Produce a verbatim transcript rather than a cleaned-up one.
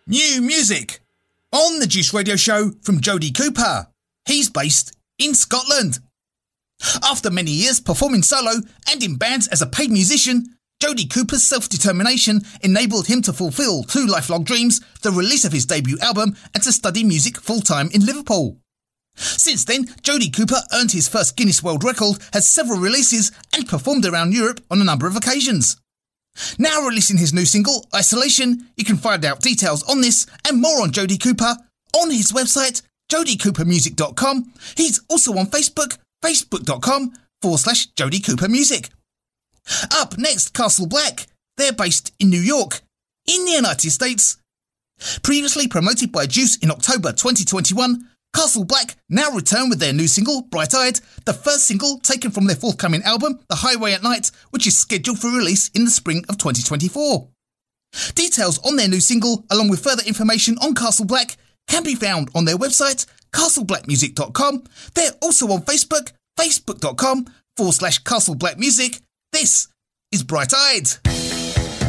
New music on the Juice Radio Show from Jody Cooper. He's based in Scotland. After many years performing solo and in bands as a paid musician, Jody Cooper's self-determination enabled him to fulfil two lifelong dreams, the release of his debut album and to study music full-time in Liverpool. Since then, Jody Cooper earned his first Guinness World Record, has several releases and performed around Europe on a number of occasions. Now releasing his new single, Isolation, you can find out details on this and more on Jody Cooper on his website, jody cooper music dot com. He's also on Facebook, facebook.com forward slash Jody Cooper Music. Up next, Castle Black. They're based in New York, in the United States. Previously promoted by Juice in October twenty twenty-one, Castle Black now return with their new single, Bright Eyed, the first single taken from their forthcoming album, The Highway at Night, which is scheduled for release in the spring of twenty twenty-four. Details on their new single, along with further information on Castle Black, can be found on their website, castle black music dot com. They're also on Facebook, facebook.com forward slash Castle Black Music. This is Bright Eyed.